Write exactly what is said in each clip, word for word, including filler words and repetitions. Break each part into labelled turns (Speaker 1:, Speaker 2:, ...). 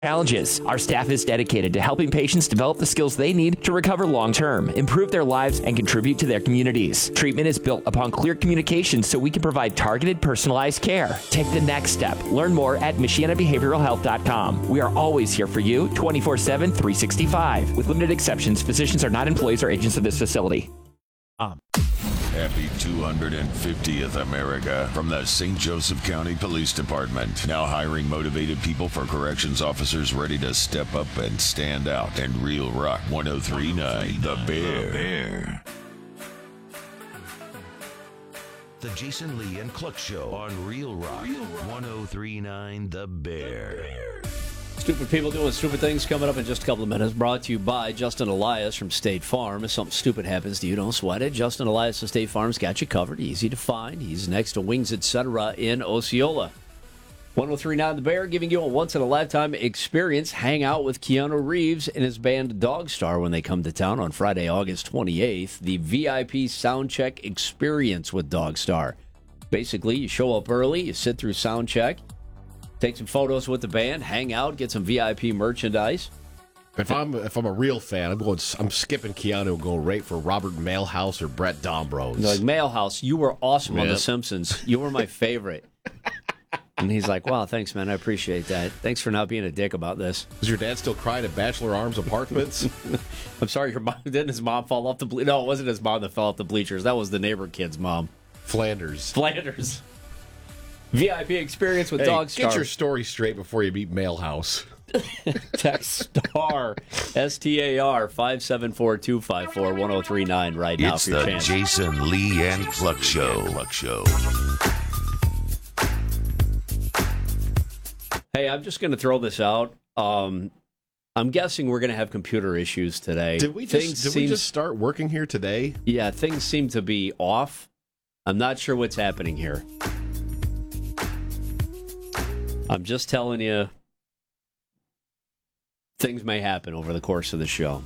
Speaker 1: Challenges. Our staff is dedicated to helping patients develop the skills they need to recover long term, improve their lives, and contribute to their communities. Treatment is built upon clear communication so we can provide targeted, personalized care. Take the next step. Learn more at Michiana Behavioral Health dot com. We are always here for you, twenty-four seven, three sixty-five. With limited exceptions, physicians are not employees or agents of this facility.
Speaker 2: Um.
Speaker 3: Happy two hundred fiftieth America from the Saint Joseph County Police Department. Now hiring motivated people for corrections officers ready to step up and stand out. And Real Rock one oh three point nine, The Bear. The Bear.
Speaker 4: The Jason Lee and Cluck Show on Real Rock, Real Rock. one oh three point nine, The Bear.
Speaker 2: Stupid people doing stupid things coming up in just a couple of minutes. Brought to you by Justin Elias from State Farm. If something stupid happens to you, don't sweat it. Justin Elias of State Farm's got you covered. Easy to find. He's next to Wings Etc. in Osceola. one oh three point nine The Bear, giving you a once-in-a-lifetime experience. Hang out with Keanu Reeves and his band Dogstar when they come to town on Friday, August twenty-eighth. The V I P Soundcheck Experience with Dogstar. Basically, you show up early, you sit through soundcheck, take some photos with the band, hang out, get some V I P merchandise.
Speaker 5: If I'm if I'm a real fan, I'm going. I'm skipping Keanu and going right for Robert Mailhouse or Brett Dombrose.
Speaker 2: Like, Mailhouse, you were awesome
Speaker 5: yep.
Speaker 2: on The Simpsons. You were my favorite. And he's like, wow, thanks, man. I appreciate that. Thanks for not being a dick about this.
Speaker 5: Is your dad still crying at Bachelor Arms Apartments?
Speaker 2: I'm sorry, your mom, didn't his mom fall off the bleachers? No, it wasn't his mom that fell off the bleachers. That was the neighbor kid's mom.
Speaker 5: Flanders.
Speaker 2: Flanders. V I P experience with
Speaker 5: hey,
Speaker 2: Dogstar.
Speaker 5: Get your story straight before you meet Mailhouse.
Speaker 2: Text STAR, S T A R, five seven four two five four one oh three nine right now
Speaker 4: it's
Speaker 2: for your
Speaker 4: the
Speaker 2: chance.
Speaker 4: Jason Lee and Cluck Show. Cluck Show.
Speaker 2: Hey, I'm just going to throw this out. Um, I'm guessing we're going to have computer issues today.
Speaker 5: Did we just,
Speaker 2: things
Speaker 5: did
Speaker 2: seems,
Speaker 5: we just start working here today?
Speaker 2: Yeah, things seem to be off. I'm not sure what's happening here. I'm just telling you, things may happen over the course of the show.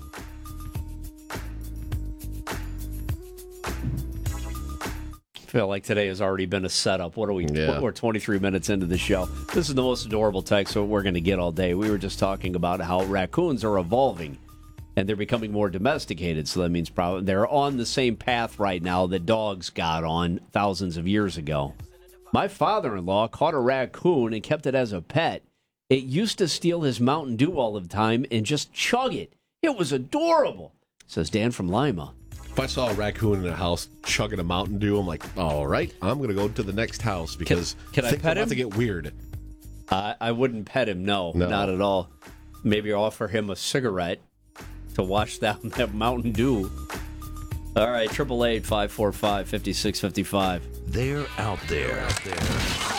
Speaker 2: I feel like today has already been a setup. What are we?
Speaker 5: Yeah.
Speaker 2: We're twenty-three minutes into the show. This is the most adorable text that we're going to get all day. We were just talking about how raccoons are evolving and they're becoming more domesticated. So that means probably they're on the same path right now that dogs got on thousands of years ago. My father-in-law caught a raccoon and kept it as a pet. It used to steal his Mountain Dew all the time and just chug it. It was adorable, says Dan from Lima.
Speaker 5: If I saw a raccoon in a house chugging a Mountain Dew, I'm like, all right, I'm going to go to the next house because
Speaker 2: can, can I
Speaker 5: things
Speaker 2: pet
Speaker 5: are about
Speaker 2: him?
Speaker 5: to get weird.
Speaker 2: Uh, I wouldn't pet him, no,
Speaker 5: no,
Speaker 2: not at all. Maybe offer him a cigarette to wash down that Mountain Dew. All right, eight eight eight, five four five, five six five five.
Speaker 4: They're out there. Out there.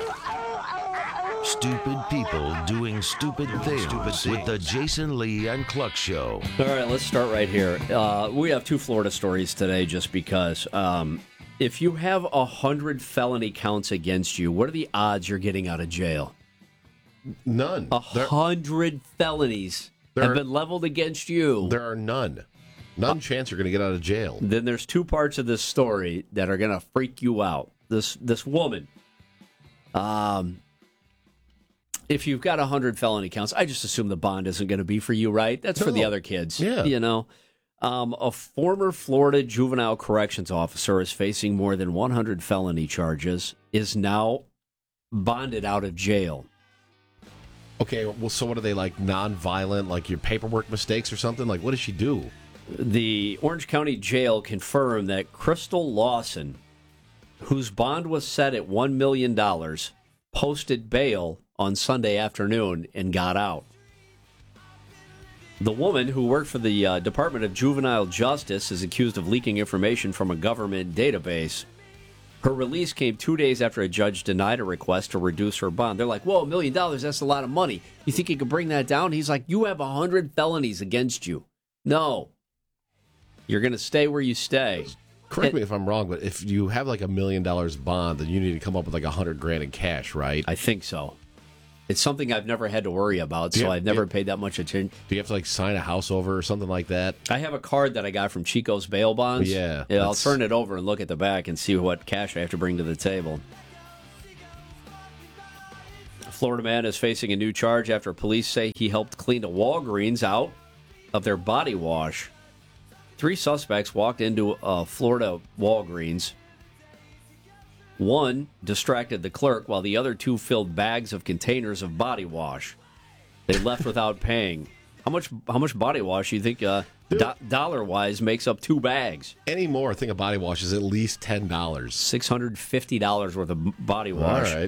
Speaker 4: Stupid people doing stupid things, stupid things with the Jason Lee and Cluck Show.
Speaker 2: All right, let's start right here. Uh, we have two Florida stories today just because. Um, if you have one hundred felony counts against you, what are the odds you're getting out of jail?
Speaker 5: None.
Speaker 2: A hundred felonies
Speaker 5: there
Speaker 2: have
Speaker 5: are,
Speaker 2: been leveled against you.
Speaker 5: There are none. None uh, chance you're going to get out of jail.
Speaker 2: Then there's two parts of this story that are going to freak you out. This this woman, um, if you've got one hundred felony counts, I just assume the bond isn't going to be for you, right? That's no. for the other kids.
Speaker 5: Yeah.
Speaker 2: You know, um, a former Florida juvenile corrections officer is facing more than one hundred felony charges, is now bonded out of jail.
Speaker 5: Okay, well, so what are they, like, non-violent, like your paperwork mistakes or something? Like, what does she do?
Speaker 2: The Orange County Jail confirmed that Crystal Lawson, whose bond was set at one million dollars, posted bail on Sunday afternoon and got out. The woman, who worked for the uh, Department of Juvenile Justice, is accused of leaking information from a government database. Her release came two days after a judge denied a request to reduce her bond. They're like, whoa, a million dollars, that's a lot of money. You think you could bring that down? He's like, you have one hundred felonies against you. No. You're going to stay where you stay.
Speaker 5: Correct
Speaker 2: it,
Speaker 5: me if I'm wrong, but if you have like a million dollars bond, then you need to come up with like a hundred grand in cash, right?
Speaker 2: I think so. It's something I've never had to worry about, so
Speaker 5: yeah,
Speaker 2: I've never
Speaker 5: yeah.
Speaker 2: paid that much attention.
Speaker 5: Do you have to like sign a house over or something like that?
Speaker 2: I have a card that I got from Chico's bail bonds.
Speaker 5: Yeah.
Speaker 2: yeah I'll turn it over and look at the back and see what cash I have to bring to the table. Florida man is facing a new charge after police say he helped clean a Walgreens out of their body wash. Three suspects walked into a Florida Walgreens. One distracted the clerk while the other two filled bags of containers of body wash. They left without paying. How much How much body wash do you think, uh, do- dollar-wise, makes up two bags?
Speaker 5: Anymore, I think a body wash is at least ten dollars.
Speaker 2: six hundred fifty dollars worth of body wash.
Speaker 5: All right.